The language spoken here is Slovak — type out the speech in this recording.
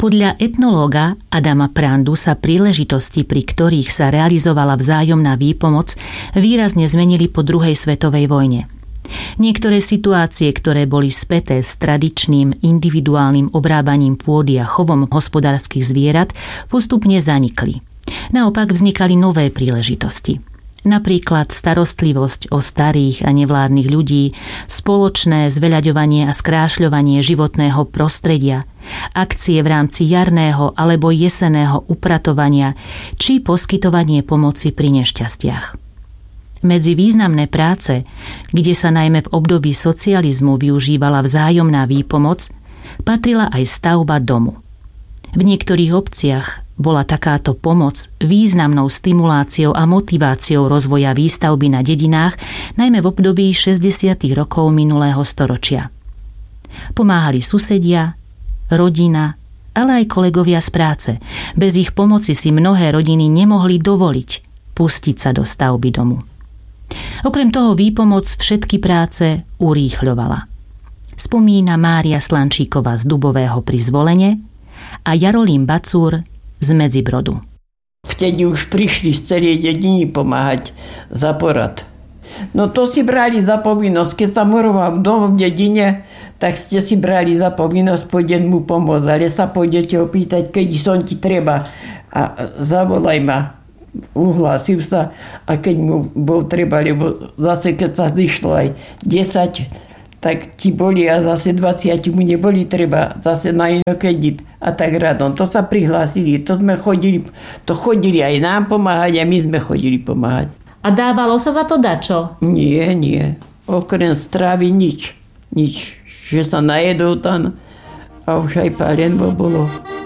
Podľa etnológa Adama Prandu sa príležitosti, pri ktorých sa realizovala vzájomná výpomoc, výrazne zmenili po druhej svetovej vojne. Niektoré situácie, ktoré boli späté s tradičným individuálnym obrábaním pôdy a chovom hospodárskych zvierat, postupne zanikli. Naopak vznikali nové príležitosti. Napríklad starostlivosť o starých a nevládnych ľudí, spoločné zveľaďovanie a skrášľovanie životného prostredia, akcie v rámci jarného alebo jesenného upratovania či poskytovanie pomoci pri nešťastiach. Medzi významné práce, kde sa najmä v období socializmu využívala vzájomná výpomoc, patrila aj stavba domu. V niektorých obciach bola takáto pomoc významnou stimuláciou a motiváciou rozvoja výstavby na dedinách, najmä v období 60. rokov minulého storočia. Pomáhali susedia, rodina, ale aj kolegovia z práce. Bez ich pomoci si mnohé rodiny nemohli dovoliť pustiť sa do stavby domu. Okrem toho výpomoc všetky práce urýchľovala. Spomína Mária Slančíková z Dubového pri Zvolene a Jarolím Bacúr z Medzibrodu. Vtedy už prišli z celej dediny pomáhať za porad. No to si brali za povinnosť. Keď sa moroval dom v dedine, tak ste si brali za povinnosť, pôjdem mu pomôcť. Ale sa pôjdete opýtať, keď som ti treba. A zavolaj ma. Uhlásil sa. A keď mu bol treba, lebo zase keď sa zišlo aj 10, tak ti boli a zase 20 mu neboli treba, zase na inokedy a tak radom. To sa prihlásili, to chodili aj nám pomáhať a my sme chodili pomáhať. A dávalo sa za to dačo? Nie. Okrem stravy nič. Že sa najedol tam a už aj pálenbo bolo.